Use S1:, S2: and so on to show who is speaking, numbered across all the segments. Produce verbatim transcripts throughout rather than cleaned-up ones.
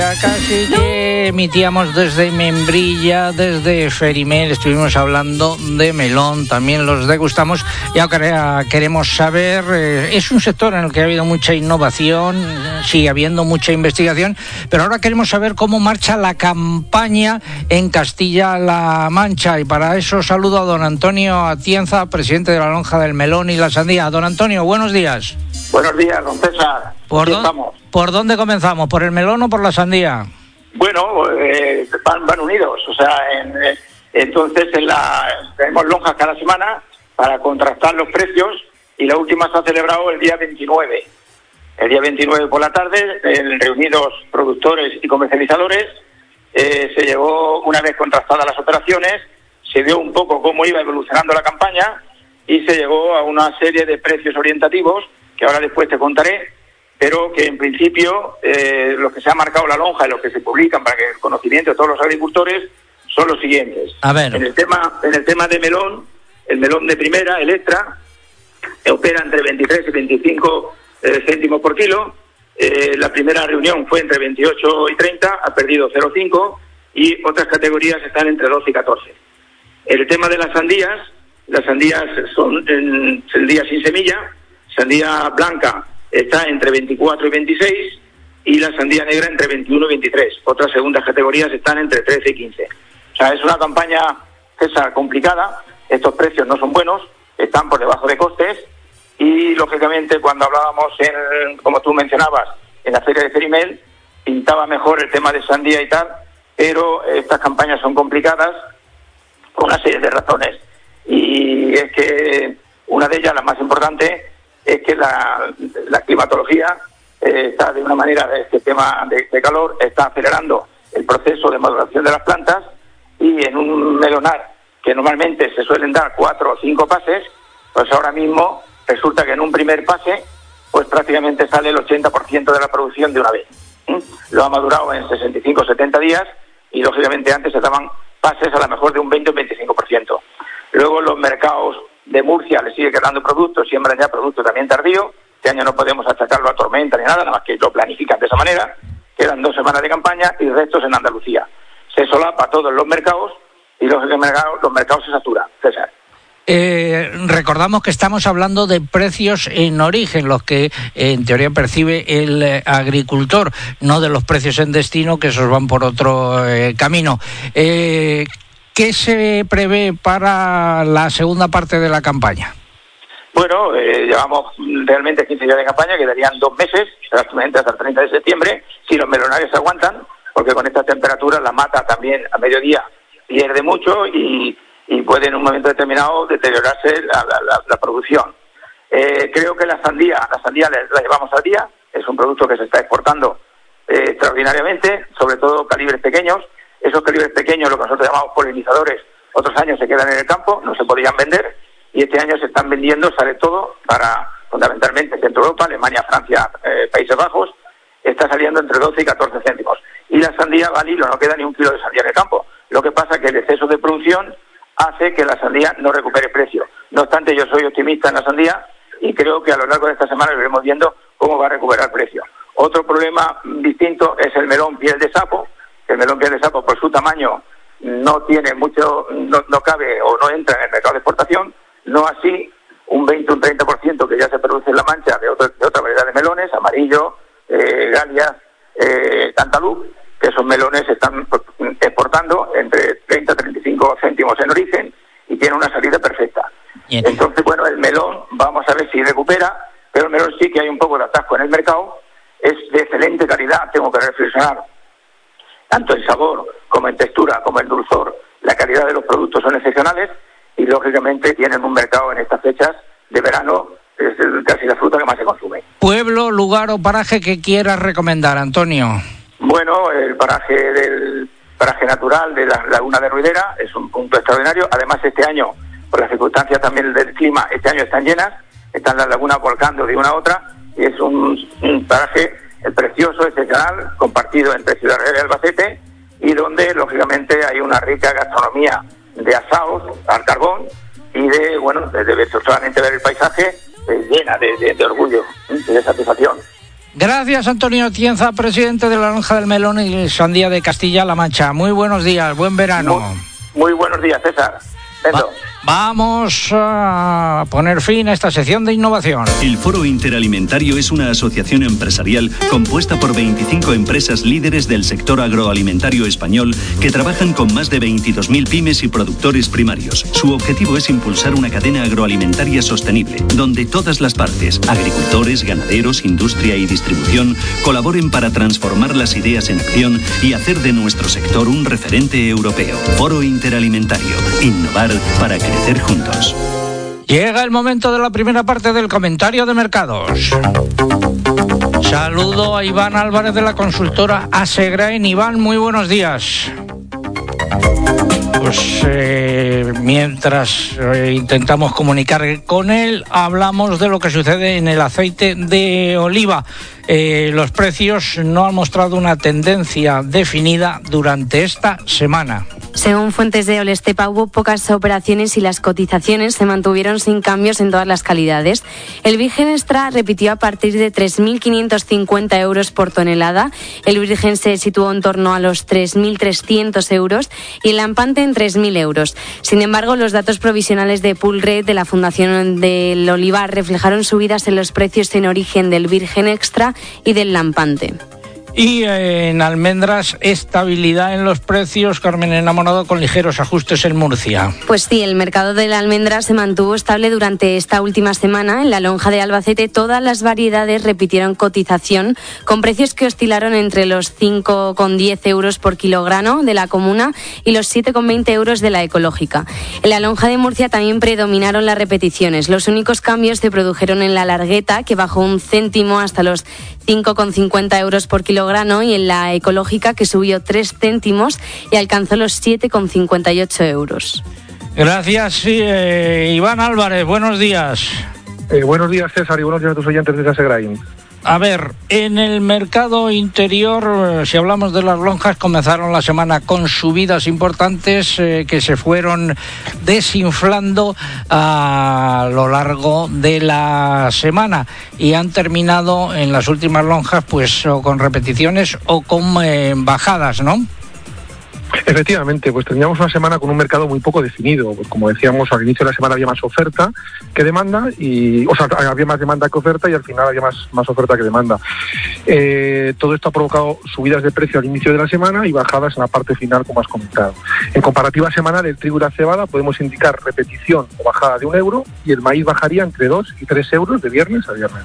S1: Casi que emitíamos desde Membrilla, desde Ferimel, estuvimos hablando de melón, también los degustamos y ahora queremos saber, eh, es un sector en el que ha habido mucha innovación, sigue habiendo mucha investigación, pero ahora queremos saber cómo marcha la campaña en Castilla-La Mancha y para eso saludo a don Antonio Atienza, presidente de la Lonja del Melón y la Sandía. Don Antonio, buenos días.
S2: Buenos días, don César.
S1: ¿Por, dónde, ¿Por dónde comenzamos? ¿Por el melón o por la sandía?
S2: Bueno, eh, van, van unidos. O sea, en, eh, entonces en la, tenemos lonjas cada semana para contrastar los precios y la última se ha celebrado el día veintinueve. El día veintinueve por la tarde, en reunidos productores y comercializadores, eh, se llevó, una vez contrastadas las operaciones, se vio un poco cómo iba evolucionando la campaña y se llegó a una serie de precios orientativos que ahora después te contaré, pero que en principio eh, lo que se ha marcado la lonja y lo que se publican para que el conocimiento de todos los agricultores son los siguientes.
S1: A ver.
S2: En el tema, en el tema de melón, el melón de primera, el extra, opera entre veintitrés y veinticinco eh, céntimos por kilo. Eh, la primera reunión fue entre veintiocho y treinta, ha perdido cero coma cinco y otras categorías están entre doce y catorce. El tema de las sandías, las sandías son en, sandías sin semilla, sandía blanca está entre veinticuatro y veintiséis y la sandía negra entre veintiuno y veintitrés. Otras segundas categorías están entre trece y quince. O sea, es una campaña, César, complicada. Estos precios no son buenos, están por debajo de costes y, lógicamente, cuando hablábamos, en, como tú mencionabas, en la feria de Ferimel, pintaba mejor el tema de sandía y tal, pero estas campañas son complicadas por una serie de razones. Y es que una de ellas, la más importante, es que la, la climatología eh, está de una manera, de este tema de, de calor, está acelerando el proceso de maduración de las plantas y en un melonar que normalmente se suelen dar cuatro o cinco pases, pues ahora mismo resulta que en un primer pase pues prácticamente sale el ochenta por ciento de la producción de una vez. ¿Mm? Lo ha madurado en sesenta y cinco a setenta días y lógicamente antes se daban pases a lo mejor de un veinte o veinticinco por ciento. Luego los mercados de Murcia le sigue quedando productos, siembran ya productos también tardío. Este año no podemos achacarlo a tormenta ni nada, nada más que lo planifican de esa manera. Quedan dos semanas de campaña y restos en Andalucía. Se solapa todos los mercados y los mercados, los mercados se saturan. César.
S1: Eh, recordamos que estamos hablando de precios en origen, los que eh, en teoría percibe el eh, agricultor, no de los precios en destino, que esos van por otro eh, camino. Eh, ¿Qué se prevé para la segunda parte de la campaña?
S2: Bueno, eh, llevamos realmente quince días de campaña, quedarían dos meses, exactamente hasta el treinta de septiembre, si los melonares aguantan, porque con estas temperaturas la mata también a mediodía pierde mucho y, y puede en un momento determinado deteriorarse la, la, la, la producción. Eh, creo que la sandía, la sandía la, la llevamos al día, es un producto que se está exportando eh, extraordinariamente, sobre todo calibres pequeños. Esos calibres pequeños, lo que nosotros llamamos polinizadores, otros años se quedan en el campo, no se podían vender, y este año se están vendiendo, sale todo, para fundamentalmente Centro Europa, Alemania, Francia, eh, Países Bajos, está saliendo entre doce y catorce céntimos. Y la sandía va al hilo, no queda ni un kilo de sandía en el campo. Lo que pasa es que el exceso de producción hace que la sandía no recupere precio. No obstante, yo soy optimista en la sandía y creo que a lo largo de esta semana iremos viendo cómo va a recuperar precio. Otro problema distinto es el melón piel de sapo. El melón piel de sapo, por su tamaño, no tiene mucho, no, no cabe o no entra en el mercado de exportación, no así un veinte o un treinta por ciento que ya se produce en La Mancha de, otro, de otra variedad de melones, amarillo, eh, galias, eh, cantaloupe, que esos melones se están exportando entre treinta y treinta y cinco céntimos en origen y tiene una salida perfecta. Bien. Entonces, bueno, el melón, vamos a ver si recupera, pero el melón sí que hay un poco de atasco en el mercado, es de excelente calidad, tengo que reflexionar. Tanto en sabor como en textura, como en dulzor, la calidad de los productos son excepcionales y, lógicamente, tienen un mercado en estas fechas de verano, es casi la fruta que más se consume.
S1: ¿Pueblo, lugar o paraje que quieras recomendar, Antonio?
S2: Bueno, el paraje del paraje natural de la Laguna de Ruidera es un punto extraordinario. Además, este año, por las circunstancias también del clima, este año están llenas, están las lagunas volcando de una a otra y es un, un paraje el precioso, excepcional, compartido entre Ciudad Real y Albacete, y donde, lógicamente, hay una rica gastronomía de asados al carbón y de, bueno, de, de solamente ver el paisaje, eh, llena de, de, de orgullo, de satisfacción.
S1: Gracias, Antonio Tienza, presidente de la Lonja del Melón y Sandía de Castilla-La Mancha. Muy buenos días, buen verano.
S2: Muy, muy buenos días, César.
S1: Va, vamos a poner fin a esta sección de innovación.
S3: El Foro Interalimentario es una asociación empresarial compuesta por veinticinco empresas líderes del sector agroalimentario español que trabajan con más de veintidós mil pymes y productores primarios. Su objetivo es impulsar una cadena agroalimentaria sostenible, donde todas las partes, agricultores, ganaderos, industria y distribución, colaboren para transformar las ideas en acción y hacer de nuestro sector un referente europeo. Foro Interalimentario. Innovar para crecer juntos.
S1: Llega el momento de la primera parte del comentario de mercados. Saludo a Iván Álvarez de la consultora Asegrain. Iván, muy buenos días. Pues eh, mientras eh, intentamos comunicar con él, hablamos de lo que sucede en el aceite de oliva. Eh, los precios no han mostrado una tendencia definida durante esta semana.
S4: Según fuentes de Olestepa, hubo pocas operaciones y las cotizaciones se mantuvieron sin cambios en todas las calidades. El virgen extra repitió a partir de tres mil quinientos cincuenta euros por tonelada. El virgen se situó en torno a los tres mil trescientos euros y el lampante en tres mil euros. Sin embargo, los datos provisionales de Poolred de la Fundación del Olivar reflejaron subidas en los precios en origen del virgen extra y del lampante.
S1: Y eh, en almendras, estabilidad en los precios, Carmen Enamorado, con ligeros ajustes en Murcia.
S4: Pues sí, el mercado de la almendra se mantuvo estable durante esta última semana. En la lonja de Albacete todas las variedades repitieron cotización, con precios que oscilaron entre los cinco con diez euros por kilogramo de la comuna y los siete con veinte euros de la ecológica. En la lonja de Murcia también predominaron las repeticiones. Los únicos cambios se produjeron en la largueta, que bajó un céntimo hasta los cinco con cincuenta euros por kilogramo, y en la ecológica, que subió tres céntimos y alcanzó los siete con cincuenta y ocho euros.
S1: Gracias, sí, eh, Iván Álvarez, buenos días.
S5: Eh, buenos días, César, y buenos días a tus oyentes de Asegrain.
S1: A ver, en el mercado interior, si hablamos de las lonjas, comenzaron la semana con subidas importantes eh, que se fueron desinflando a lo largo de la semana y han terminado en las últimas lonjas pues o con repeticiones o con eh, bajadas, ¿no?
S5: Efectivamente, pues teníamos una semana con un mercado muy poco definido. Pues como decíamos, al inicio de la semana había más oferta que demanda, y, o sea, había más demanda que oferta y al final había más, más oferta que demanda. Eh, todo esto ha provocado subidas de precio al inicio de la semana y bajadas en la parte final, como has comentado. En comparativa semanal, el trigo y la cebada podemos indicar repetición o bajada de un euro, y el maíz bajaría entre dos y tres euros de viernes a viernes.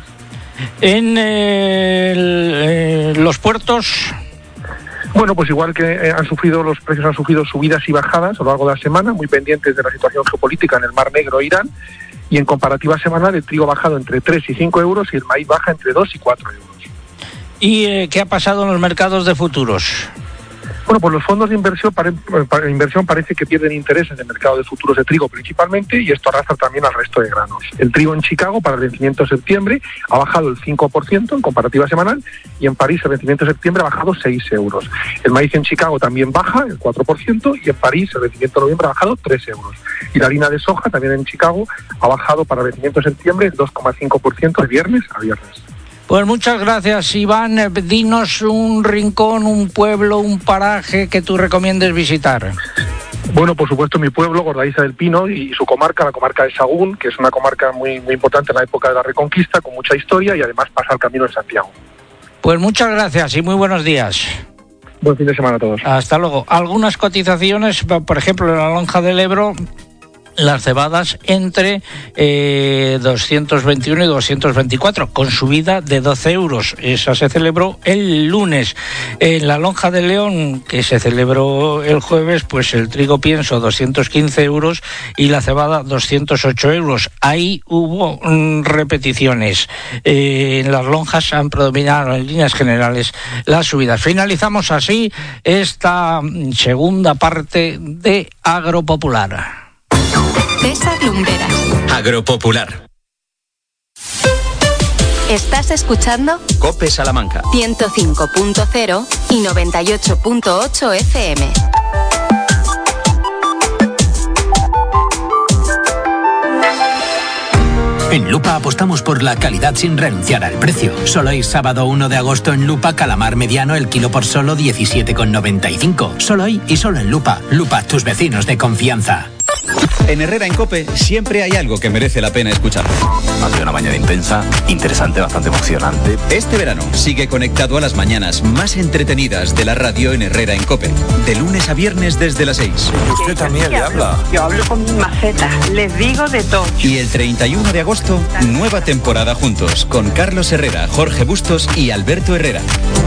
S1: En eh, el, eh, los puertos...
S5: Bueno, pues igual que eh, han sufrido, los precios han sufrido subidas y bajadas a lo largo de la semana, muy pendientes de la situación geopolítica en el Mar Negro e Irán, y en comparativa semanal el trigo ha bajado entre tres y cinco euros y el maíz baja entre dos y cuatro euros.
S1: ¿Y eh, qué ha pasado en los mercados de futuros?
S5: Bueno, pues los fondos de inversión, pare, para inversión parece que pierden interés en el mercado de futuros de trigo principalmente, y esto arrastra también al resto de granos. El trigo en Chicago para el vencimiento de septiembre ha bajado el cinco por ciento en comparativa semanal, y en París el vencimiento de septiembre ha bajado seis euros. El maíz en Chicago también baja el cuatro por ciento, y en París el vencimiento de noviembre ha bajado tres euros. Y la harina de soja también en Chicago ha bajado para el vencimiento de septiembre el dos coma cinco por ciento de viernes a viernes.
S1: Pues muchas gracias, Iván. Dinos un rincón, un pueblo, un paraje que tú recomiendes visitar.
S5: Bueno, por supuesto, mi pueblo, Gordaiza del Pino, y su comarca, la comarca de Sagún, que es una comarca muy, muy importante en la época de la Reconquista, con mucha historia, y además pasa el Camino de Santiago.
S1: Pues muchas gracias y muy buenos días.
S5: Buen fin de semana a todos.
S1: Hasta luego. Algunas cotizaciones, por ejemplo, en la lonja del Ebro, las cebadas entre eh, doscientos veintiuno y doscientos veinticuatro, con subida de doce euros. Esa se celebró el lunes. En la lonja de León, que se celebró el jueves, pues el trigo pienso doscientos quince euros y la cebada doscientos ocho euros. Ahí hubo mm, repeticiones. Eh, en las lonjas han predominado en líneas generales las subidas. Finalizamos así esta segunda parte de Agropopular.
S6: César Lumberas.
S7: Agropopular.
S6: ¿Estás escuchando?
S7: COPE Salamanca.
S6: ciento cinco punto cero y noventa y ocho punto ocho F M.
S8: En Lupa apostamos por la calidad sin renunciar al precio. Solo hoy, sábado uno de agosto, en Lupa, calamar mediano el kilo por solo diecisiete con noventa y cinco. Solo hoy y solo en Lupa. Lupa, tus vecinos de confianza.
S3: En Herrera en COPE siempre hay algo que merece la pena escuchar.
S9: Ha sido una mañana intensa, interesante, bastante emocionante.
S3: Este verano sigue conectado a las mañanas más entretenidas de la radio en Herrera en COPE. De lunes a viernes desde las seis.
S9: Usted también le habla.
S10: Yo hablo con mi maceta, les digo de todo.
S3: Y el treinta y uno de agosto, nueva temporada juntos con Carlos Herrera, Jorge Bustos y Alberto Herrera.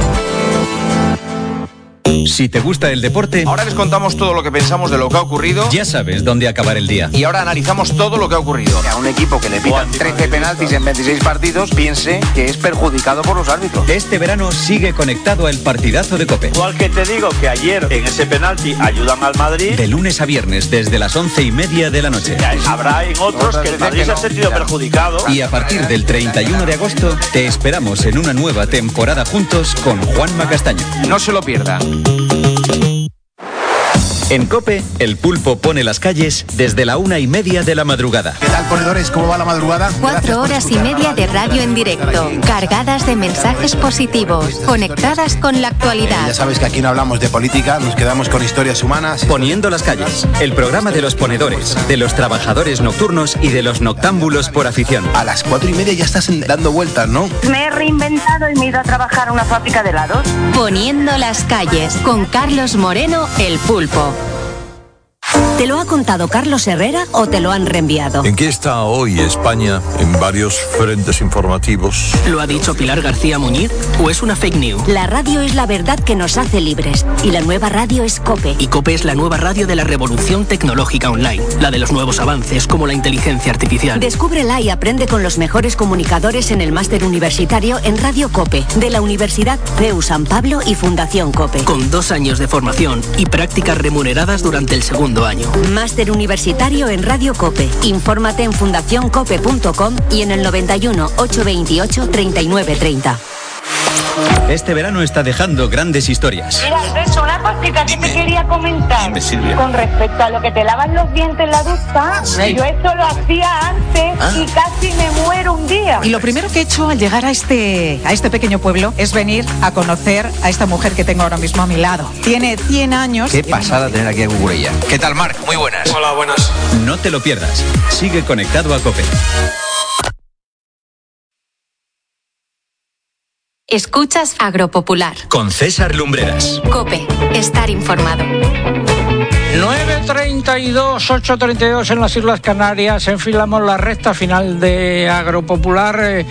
S3: Si te gusta el deporte,
S9: ahora les contamos todo lo que pensamos de lo que ha ocurrido.
S3: Ya sabes dónde acabar el día.
S9: Y ahora analizamos todo lo que ha ocurrido. A un equipo que le pitan trece penaltis en veintiséis partidos piense que es perjudicado por los árbitros.
S3: Este verano sigue conectado al partidazo de COPE.
S11: Igual que te digo que ayer en ese penalti ayudan al Madrid.
S3: De lunes a viernes desde las once y media de la noche.
S11: Habrá en otros que el Madrid se ha sentido perjudicado.
S3: Y a partir del treinta y uno de agosto te esperamos en una nueva temporada juntos con Juanma Castaño.
S9: No se lo pierdan.
S3: En COPE, el pulpo pone las calles desde la una y media de la madrugada.
S12: ¿Qué tal, ponedores? ¿Cómo va la madrugada?
S6: Cuatro horas y media de radio en directo, cargadas de mensajes positivos, conectadas con la actualidad.
S12: Ya sabes que aquí no hablamos de política, nos quedamos con historias humanas.
S3: Poniendo las calles, el programa de los ponedores, de los trabajadores nocturnos y de los noctámbulos por afición.
S12: A las cuatro y media ya estás dando vueltas, ¿no?
S10: Me he reinventado y me he ido a trabajar a una fábrica de helados.
S6: Poniendo las calles, con Carlos Moreno, el pulpo.
S13: ¿Te lo ha contado Carlos Herrera o te lo han reenviado?
S14: ¿En qué está hoy España en varios frentes informativos?
S15: ¿Lo ha dicho Pilar García Muñiz o es una fake news?
S13: La radio es la verdad que nos hace libres y la nueva radio es COPE.
S15: Y COPE es la nueva radio de la revolución tecnológica online, la de los nuevos avances como la inteligencia artificial.
S13: Descúbrela y aprende con los mejores comunicadores en el máster universitario en Radio COPE, de la Universidad C E U San Pablo y Fundación COPE.
S15: Con dos años de formación y prácticas remuneradas durante el segundo año.
S13: Máster universitario en Radio COPE. Infórmate en fundación cope punto com y en el noventa y uno, ochocientos veintiocho, treinta y nueve treinta.
S3: Este verano está dejando grandes historias.
S10: Mira, Alberto, una cosita que te quería comentar.
S3: Dime, Silvia.
S10: Con respecto a lo que te lavan los dientes en la ducha, sí. Yo esto lo hacía antes ah. y casi me muero un día.
S16: Y lo primero que he hecho al llegar a este, a este pequeño pueblo es venir a conocer a esta mujer que tengo ahora mismo a mi lado. Tiene cien años.
S9: Qué pasada tener aquí a Gugurella. ¿Qué tal, Marc? Muy buenas.
S11: Hola, buenas.
S3: No te lo pierdas. Sigue conectado a COPE.
S6: Escuchas Agropopular.
S3: Con César Lumbreras.
S6: COPE. Estar informado.
S1: nueve treinta y dos, ocho treinta y dos en las Islas Canarias. Enfilamos la recta final de Agropopular eh,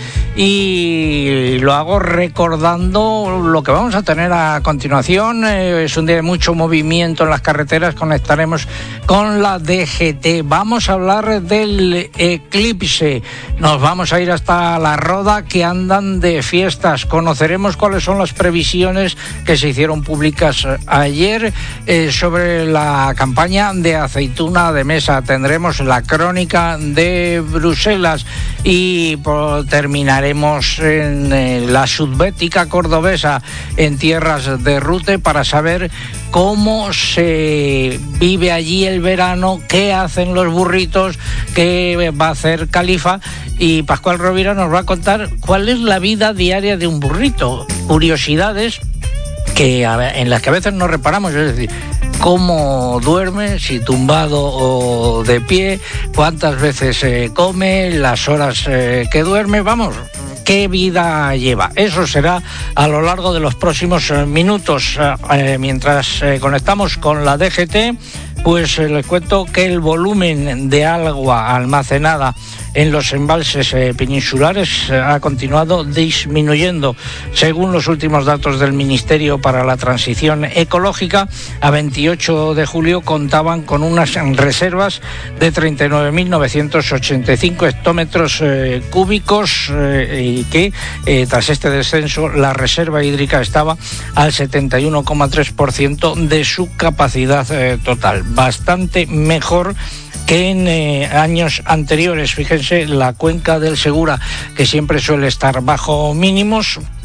S1: y lo hago recordando lo que vamos a tener a continuación. Eh, es un día de mucho movimiento en las carreteras. Conectaremos con la D G T. Vamos a hablar del eclipse. Nos vamos a ir hasta La Roda, que andan de fiestas. Conoceremos cuáles son las previsiones que se hicieron públicas ayer eh, sobre la campaña de aceituna de mesa. Tendremos la crónica de Bruselas y pues, terminaremos en eh, la subbética cordobesa, en tierras de Rute, para saber cómo se vive allí el verano, qué hacen los burritos, qué va a hacer Califa, y Pascual Rovira nos va a contar cuál es la vida diaria de un burrito, curiosidades que en las que a veces no reparamos, es decir, cómo duerme, si tumbado o de pie, cuántas veces eh, come, las horas eh, que duerme, vamos, qué vida lleva. Eso será a lo largo de los próximos eh, minutos. Eh, mientras eh, conectamos con la D G T, pues eh, les cuento que el volumen de agua almacenada en los embalses eh, peninsulares eh, ha continuado disminuyendo. Según los últimos datos del Ministerio para la Transición Ecológica, a veintiocho de julio contaban con unas reservas de treinta y nueve mil novecientos ochenta y cinco hectómetros eh, cúbicos eh, y que eh, tras este descenso la reserva hídrica estaba al setenta y uno coma tres por ciento de su capacidad eh, total. Bastante mejor que en eh, años anteriores. Fíjense, la cuenca del Segura, que siempre suele estar bajo mínimos,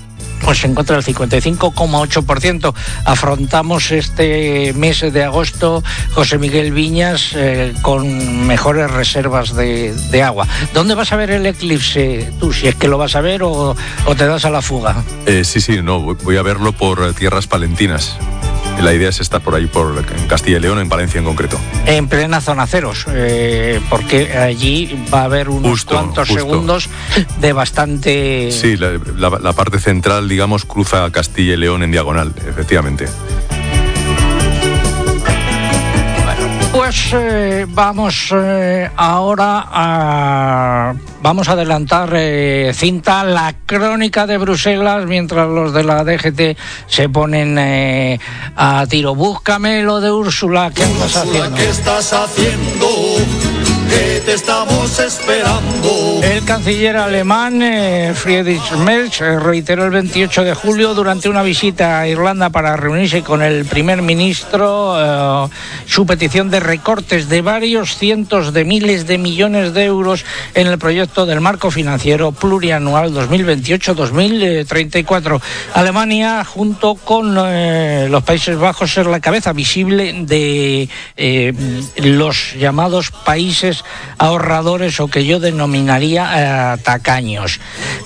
S1: pues se encuentra el cincuenta y cinco coma ocho por ciento. Afrontamos este mes de agosto, José Miguel Viñas, eh, con mejores reservas de, de agua. ¿Dónde vas a ver el eclipse tú, si es que lo vas a ver o, o te das a la fuga?
S14: Eh, sí, sí, no, voy a verlo por tierras palentinas. La idea es estar por ahí, por en Castilla y León, en Palencia en concreto.
S1: En plena zona ceros, eh, porque allí va a haber unos justo, cuantos justo. segundos de bastante...
S14: Sí, la, la, la parte central, digamos, cruza Castilla y León en diagonal, efectivamente.
S1: Pues eh, vamos eh, ahora a... Vamos a adelantar eh, cinta, la crónica de Bruselas, mientras los de la D G T se ponen eh, a tiro. Búscame lo de Úrsula, ¿qué estás haciendo?
S17: ¿Qué estás haciendo? Que te estamos esperando.
S1: El canciller alemán eh, Friedrich Merz eh, reiteró el veintiocho de julio durante una visita a Irlanda para reunirse con el primer ministro eh, su petición de recortes de varios cientos de miles de millones de euros en el proyecto del marco financiero plurianual dos mil veintiocho a dos mil treinta y cuatro. Alemania, junto con eh, los Países Bajos, es la cabeza visible de eh, los llamados países ahorradores, o que yo denominaría eh, tacaños.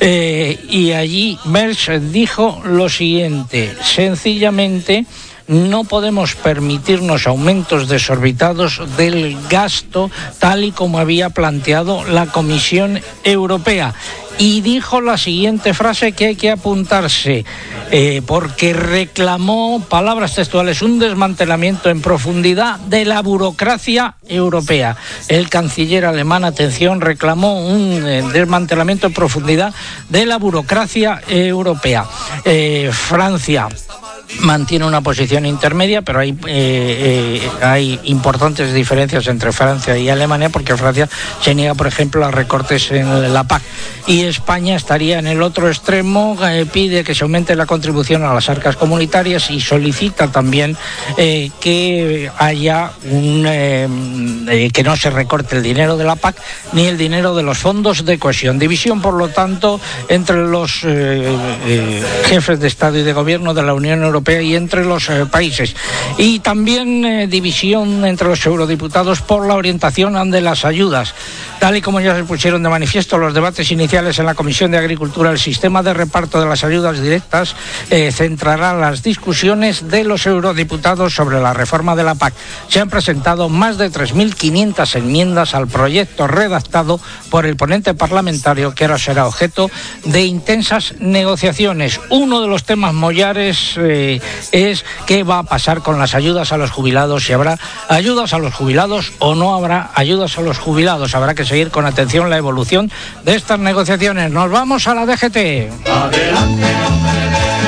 S1: Eh, y allí Merz dijo lo siguiente: sencillamente no podemos permitirnos aumentos desorbitados del gasto tal y como había planteado la Comisión Europea. Y dijo la siguiente frase que hay que apuntarse, eh, porque reclamó, palabras textuales, un desmantelamiento en profundidad de la burocracia europea. El canciller alemán, atención, reclamó un eh, desmantelamiento en profundidad de la burocracia europea. Eh, Francia mantiene una posición intermedia, pero hay, eh, eh, hay importantes diferencias entre Francia y Alemania, porque Francia se niega, por ejemplo, a recortes en la P A C. Y España estaría en el otro extremo, eh, pide que se aumente la contribución a las arcas comunitarias y solicita también eh, que haya un eh, eh, que no se recorte el dinero de la P A C ni el dinero de los fondos de cohesión. División, por lo tanto, entre los eh, eh, jefes de Estado y de Gobierno de la Unión Europea y entre los eh, países. Y también eh, división entre los eurodiputados por la orientación de las ayudas. Tal y como ya se pusieron de manifiesto los debates iniciales en la Comisión de Agricultura, el sistema de reparto de las ayudas directas eh, centrará las discusiones de los eurodiputados sobre la reforma de la P A C. Se han presentado más de tres mil quinientas enmiendas al proyecto redactado por el ponente parlamentario, que ahora será objeto de intensas negociaciones. Uno de los temas mollares eh, es qué va a pasar con las ayudas a los jubilados, si habrá ayudas a los jubilados o no habrá ayudas a los jubilados. Habrá que seguir con atención la evolución de estas negociaciones. Nos vamos a la D G T.
S17: Adelante, hombre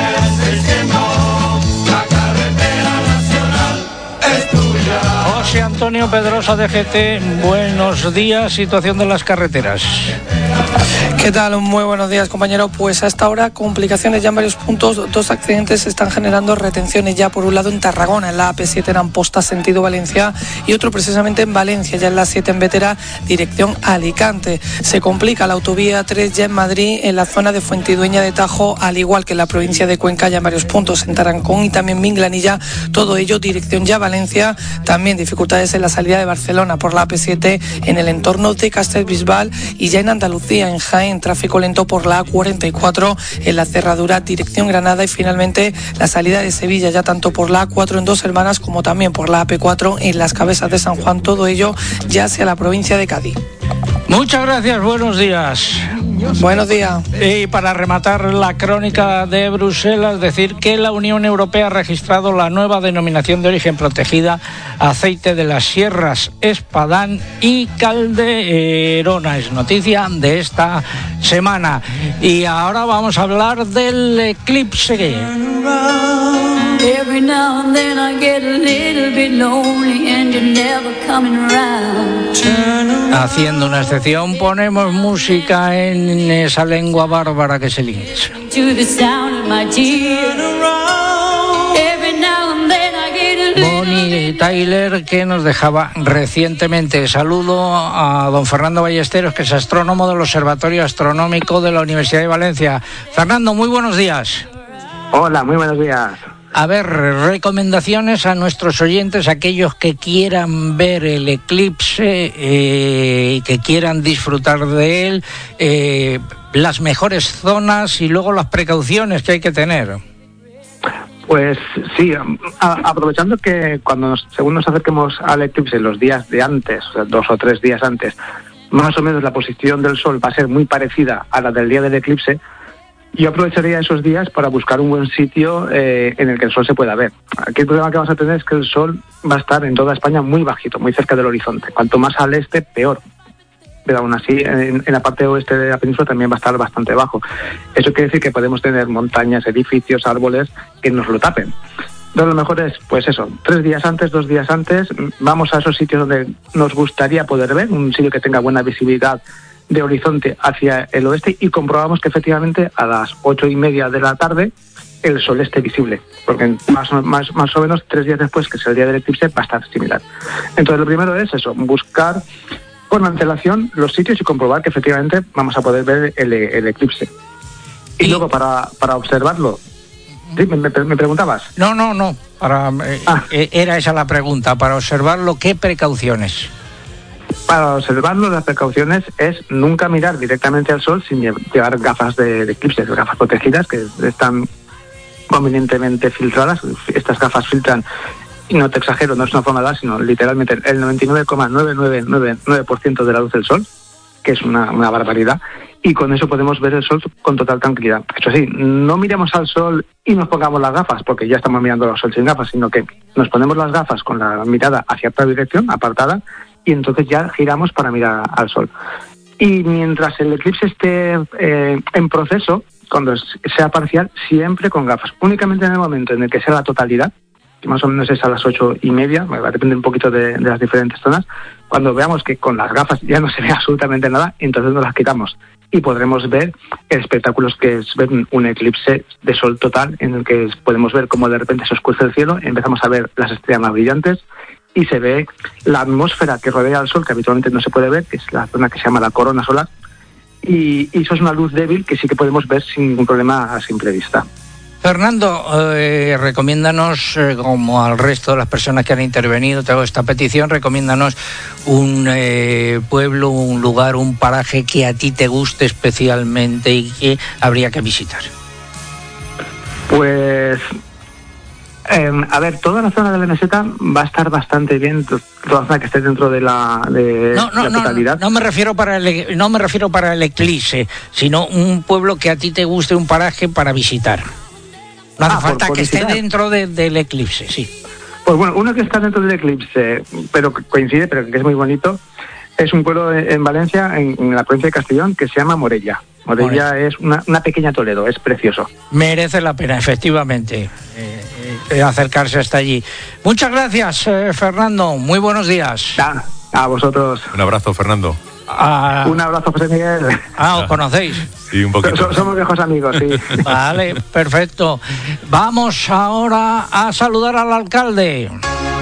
S17: de seiscientos, la carretera nacional es tuya.
S1: José Antonio Pedrosa, D G T, buenos días. Situación de las carreteras.
S18: ¿Qué tal? Muy buenos días, compañero. Pues a esta hora, complicaciones ya en varios puntos. Dos accidentes están generando retenciones ya. Por un lado en Tarragona, en la A P siete en Amposta, sentido Valencia, y otro precisamente en Valencia, ya en la siete en Bétera, dirección Alicante. Se complica la autovía tres ya en Madrid, en la zona de Fuentidueña de Tajo, al igual que en la provincia de Cuenca, ya en varios puntos, en Tarancón y también Minglanilla. Todo ello dirección ya Valencia. También dificultades en la salida de Barcelona por la A P siete en el entorno de Castellbisbal, y ya en Andalucía, en Jaén, en tráfico lento por la A cuarenta y cuatro en la cerradura dirección Granada, y finalmente la salida de Sevilla ya tanto por la A cuatro en Dos Hermanas como también por la A P cuatro en las Cabezas de San Juan, todo ello ya hacia la provincia de Cádiz.
S1: Muchas gracias, buenos días.
S18: Buenos días.
S1: Y para rematar la crónica de Bruselas, decir que la Unión Europea ha registrado la nueva denominación de origen protegida aceite de las sierras Espadán y Calderona. Es noticia de esta semana. Y ahora vamos a hablar del eclipse.
S19: Every now and then I get a little bit lonely and you're never coming around.
S1: Haciendo una excepción, ponemos música en esa lengua bárbara que es el inglés.
S19: To the sound of my tears. Every now and then I get a little.
S1: Bonnie Tyler, que nos dejaba recientemente. Saludo a don Fernando Ballesteros, que es astrónomo del Observatorio Astronómico de la Universidad de Valencia. Fernando, muy buenos días.
S20: Hola, muy buenos días.
S1: A ver, recomendaciones a nuestros oyentes, aquellos que quieran ver el eclipse y eh, que quieran disfrutar de él, eh, las mejores zonas y luego las precauciones que hay que tener.
S20: Pues sí, a, aprovechando que cuando nos, según nos acerquemos al eclipse los días de antes, o sea, dos o tres días antes, más o menos la posición del Sol va a ser muy parecida a la del día del eclipse. Yo aprovecharía esos días para buscar un buen sitio eh, en el que el Sol se pueda ver. Aquí el problema que vamos a tener es que el Sol va a estar en toda España muy bajito, muy cerca del horizonte. Cuanto más al este, peor. Pero aún así, en, en la parte oeste de la península también va a estar bastante bajo. Eso quiere decir que podemos tener montañas, edificios, árboles que nos lo tapen. Entonces lo mejor es, pues eso, tres días antes, dos días antes, vamos a esos sitios donde nos gustaría poder ver, un sitio que tenga buena visibilidad de horizonte hacia el oeste, y comprobamos que efectivamente a las ocho y media de la tarde el Sol esté visible, porque más, más, más o menos tres días después, que es el día del eclipse, va a estar similar. Entonces lo primero es eso, buscar con antelación los sitios y comprobar que efectivamente vamos a poder ver el, el eclipse. Y, y luego para, para observarlo, ¿sí? ¿Me, me, me preguntabas?
S1: No, no, no, para, eh, ah. era esa la pregunta, para observarlo, ¿qué precauciones?
S20: Para observarlo, las precauciones es nunca mirar directamente al Sol sin llevar gafas de, de eclipse, gafas protegidas que están convenientemente filtradas. Estas gafas filtran, y no te exagero, no es una forma de dar, sino literalmente el noventa y nueve coma novecientos noventa y nueve por ciento de la luz del Sol, que es una, una barbaridad, y con eso podemos ver el Sol con total tranquilidad. Eso sí, no miremos al Sol y nos pongamos las gafas, porque ya estamos mirando al Sol sin gafas, sino que nos ponemos las gafas con la mirada hacia otra dirección, apartada, y entonces ya giramos para mirar al Sol. Y mientras el eclipse esté eh, en proceso, cuando sea parcial, siempre con gafas. Únicamente en el momento en el que sea la totalidad, que más o menos es a las ocho y media, depende un poquito de, de las diferentes zonas, cuando veamos que con las gafas ya no se ve absolutamente nada, entonces nos las quitamos y podremos ver el espectáculo que es ver un eclipse de Sol total, en el que podemos ver cómo de repente se oscurece el cielo, empezamos a ver las estrellas más brillantes, y se ve la atmósfera que rodea al Sol, que habitualmente no se puede ver, que es la zona que se llama la corona solar, y, y eso es una luz débil que sí que podemos ver sin ningún problema a simple vista.
S1: Fernando, eh, recomiéndanos, eh, como al resto de las personas que han intervenido, te hago esta petición, recomiéndanos un eh, pueblo, un lugar, un paraje que a ti te guste especialmente y que habría que visitar.
S20: Pues... Eh, a ver, toda la zona de la meseta va a estar bastante bien, toda la zona que esté dentro de la, de
S1: no, no,
S20: la totalidad.
S1: No, no me refiero para el, no me refiero para el eclipse, sino un pueblo que a ti te guste, un paraje para visitar. No hace ah, falta por, por que visitar. Esté dentro de, del eclipse, sí.
S20: Pues bueno, uno que está dentro del eclipse, pero coincide, pero que es muy bonito, es un pueblo en Valencia, en, en la provincia de Castellón, que se llama Morella. Morella Morella. es una, una pequeña Toledo, es precioso.
S1: Merece la pena, efectivamente, eh, eh, acercarse hasta allí. Muchas gracias, eh, Fernando. Muy buenos días.
S20: Ah, a vosotros.
S14: Un abrazo, Fernando.
S20: Ah, un abrazo, José Miguel.
S1: Ah, ¿os conocéis?
S14: Sí, un poquito.
S20: So, somos viejos amigos, sí.
S1: Vale, perfecto. Vamos ahora a saludar al alcalde.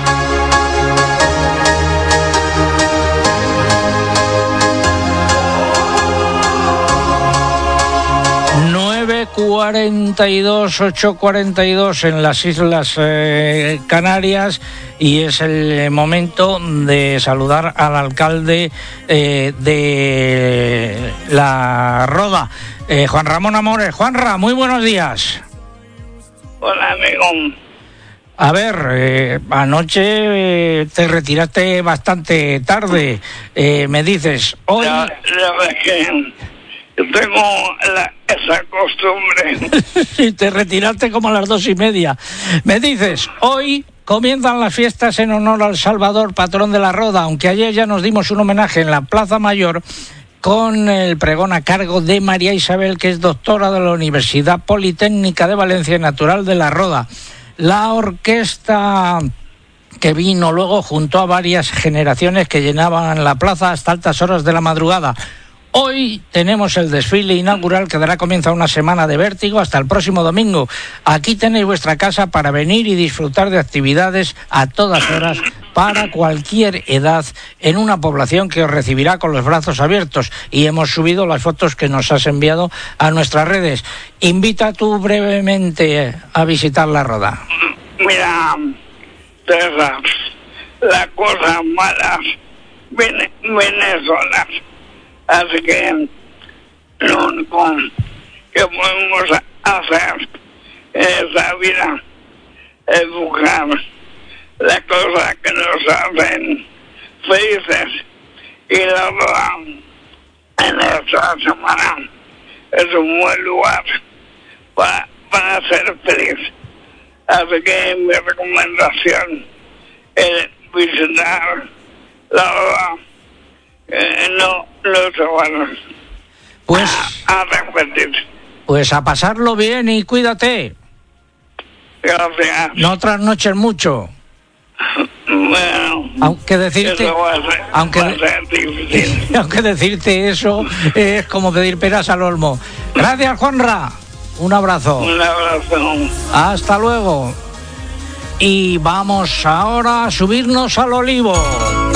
S1: cuarenta y dos, ocho cuarenta y dos en las Islas eh, Canarias, y es el momento de saludar al alcalde eh, de La Roda, eh, Juan Ramón Amores. Juanra, muy buenos días.
S21: Hola, amigo.
S1: A ver, eh, anoche eh, te retiraste bastante tarde, eh, me dices, hoy...
S21: Ya, ya ves que... Yo tengo la, esa costumbre.
S1: Sí, te retiraste como a las dos y media. Me dices, hoy comienzan las fiestas en honor al Salvador, patrón de La Roda, aunque ayer ya nos dimos un homenaje en la Plaza Mayor con el pregón a cargo de María Isabel, que es doctora de la Universidad Politécnica de Valencia y natural de La Roda. La orquesta que vino luego junto a varias generaciones que llenaban la plaza hasta altas horas de la madrugada. Hoy tenemos el desfile inaugural que dará comienzo a una semana de vértigo hasta el próximo domingo. Aquí tenéis vuestra casa para venir y disfrutar de actividades a todas horas para cualquier edad en una población que os recibirá con los brazos abiertos. Y hemos subido las fotos que nos has enviado a nuestras redes. Invita tú brevemente a visitar la Roda.
S21: Mira, César, las cosas malas vienen, vienen solas. Así que lo único que podemos hacer en esta vida es buscar las cosas que nos hacen felices. Y la verdad, en esta semana es un buen lugar para, para ser feliz. Así que mi recomendación es visitar la verdad. Eh, no, no se van
S1: pues,
S21: a, a repetir.
S1: Pues a pasarlo bien y cuídate.
S21: Gracias.
S1: No trasnoches mucho.
S21: Bueno,
S1: aunque decirte,
S21: eso va a ser,
S1: aunque,
S21: va a ser difícil.
S1: aunque decirte eso es como pedir peras al olmo. Gracias, Juanra. Un abrazo.
S21: Un abrazo.
S1: Hasta luego. Y vamos ahora a subirnos al olivo.